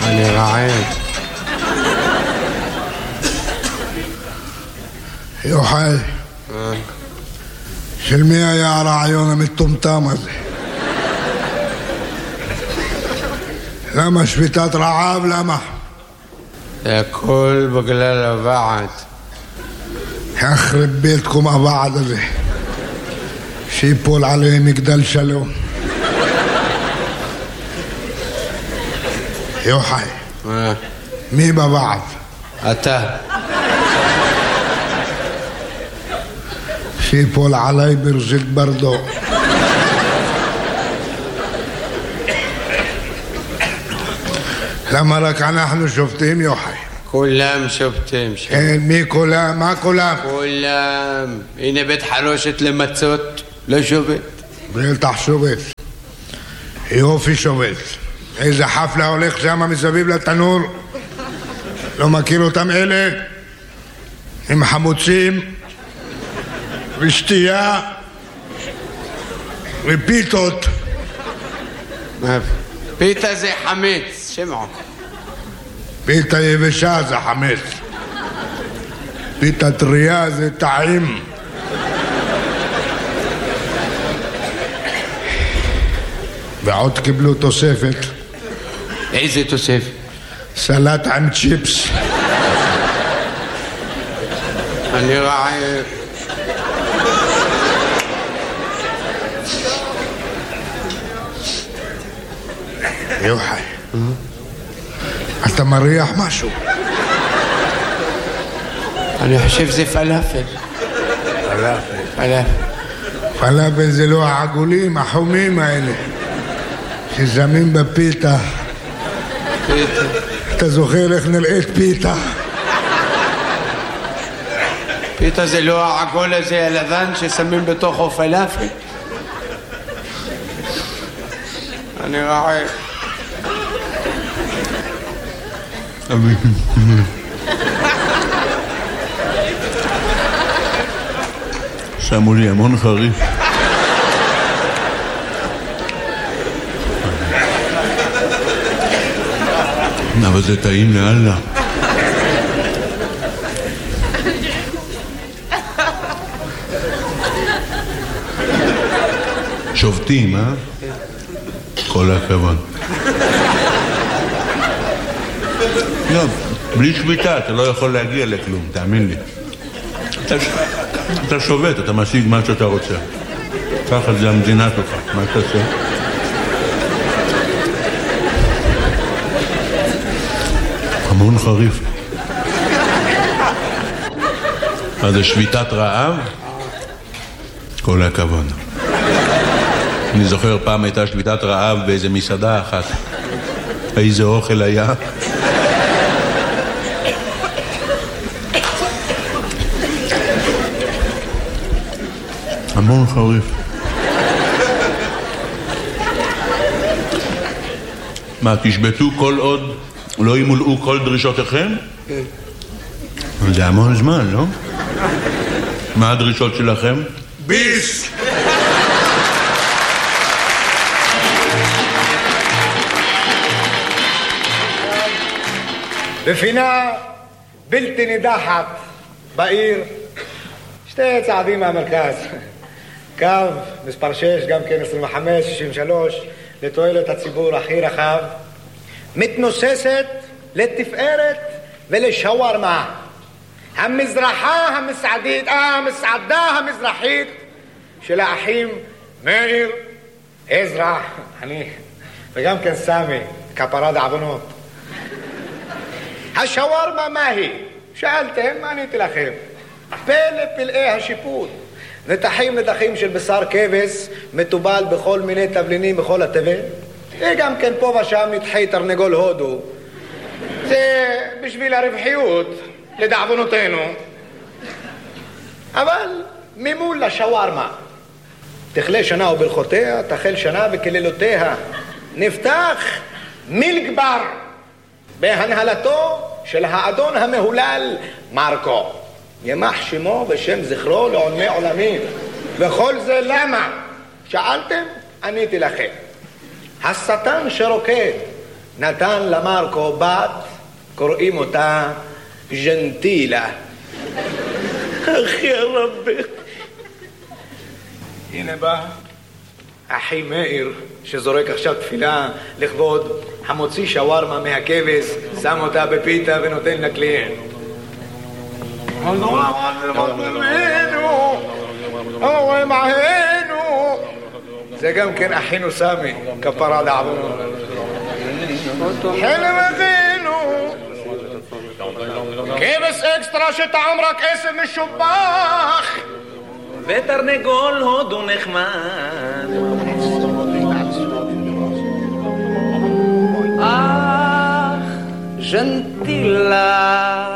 אני רעב. יוחאי, של מי היה הרעיון המטומטם הזה? למה שביתת רעב? למה? זה הכל בגלל הוועד. יחרב ביתכם הוועד הזה, שיפול עליהם מגדל שלום. יוחאי, מי בוועד? אתה. שיפול עלי ברזיק ברדו. למה רק אנחנו שובתים, יוחאי? כולם שובתים. כן, מי כולם? מה כולם? כולם. הנה בית חרושת למצות, לא שובת. בטח שובת. יופי שובת. איזה חפלה הולך שם מסביב לתנור. לא מכיר אותם אלה? עם חמוצים ושתייה ופיתות. פיתה זה חמץ, שמעו. פיתה יבשה זה חמץ. פיתה טריה זה טעים. ועוד קיבלו תוספת. איזה תוספת? סלט עם צ'יפס. אני רעב. יוחאי, אתה מריח משהו? אני חושב זה פלאפל. פלאפל זה לא העגולים, החומים האלה ששמים בפיתה. אתה זוכר איך נראית פיתה? פיתה זה לא העגול הזה הלבן ששמים בתוכו פלאפל. אני רעב. שמו לי המון חריף. אבל זה טעים לאללה. שובתים, כל הכבוד. לא, בלי שביתה אתה לא יכול להגיע לכלום, תאמין לי. אתה שובת, אתה משיג מה שאתה רוצה. ככה זה המדינה שלך, מה אתה עושה? המון חריף. אז זה שביתת רעב? כל הכבוד. אני זוכר פעם הייתה שביתת רעב באיזה מסעדה אחת. איזה אוכל היה? המון חריף. מה, תשבתו כל עוד לא ימולאו כל דרישותיכם? כן. זה המון זמן, לא? מה הדרישות שלכם? ביס! בפינה בלתי נידחת בעיר, שתי צעדים מהמרכז, קו מספר 6, גם כן 2563, לתועלת הציבור הכי רחב, מתנוססת לתפארת ולשווארמה, המסעדה המזרחית של האחים מאיר, עזרא, אני, וגם כן סמי, כפרה דעוונות. השווארמה מה היא? שאלתם, מה עניתי לכם? פלא פלאי השיפוט. נתחים של בשר כבש, מטובל בכל מיני תבלינים בכל התבל. וגם כן פה ושם נתחי תרנגול הודו. זה בשביל הרווחיות, לדעוונותינו. אבל ממול לשווארמה. תכלה שנה וברכותיה, תחל שנה וקללותיה. נפתח מילגבר. בהנהלתו של האדון המהולל מרקו. ימח שמו ושם זכרו לעולמי עולמים. וכל זה למה? שאלתם? עניתי לכם. השטן שרוקד נתן למרקו בת, קוראים אותה ג'נטילה. אחי הרבה. הנה בא אחי מאיר, שזורק עכשיו תפילה לכבוד המוציא שווארמה מהכבש, שם אותה בפיתה ונותן לקליינט. זה גם כן אחינו סמי, כפרה דעבנו. חלם אחינו, כבש אקסטרה שטעם רק עשב משובח, ותרנגול הודו נחמד. אך ג'נטילה